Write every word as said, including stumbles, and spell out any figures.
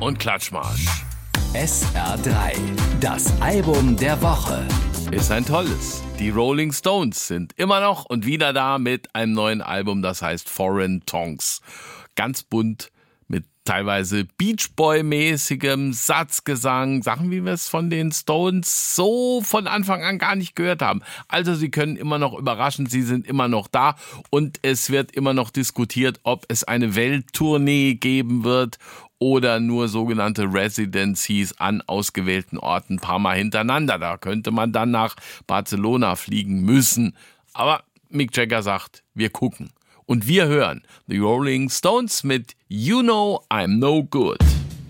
und Klatschmarsch. S R drei, das Album der Woche. Ist ein tolles. Die Rolling Stones sind immer noch und wieder da mit einem neuen Album, das heißt Foreign Tongues. Ganz bunt, mit teilweise Beach Boy-mäßigem Satzgesang, Sachen, wie wir es von den Stones so von Anfang an gar nicht gehört haben. Also sie können immer noch überraschen, sie sind immer noch da und es wird immer noch diskutiert, ob es eine Welttournee geben wird oder nur sogenannte Residencies an ausgewählten Orten ein paar Mal hintereinander. Da könnte man dann nach Barcelona fliegen müssen. Aber Mick Jagger sagt, wir gucken. Und wir hören The Rolling Stones mit You Know I'm No Good.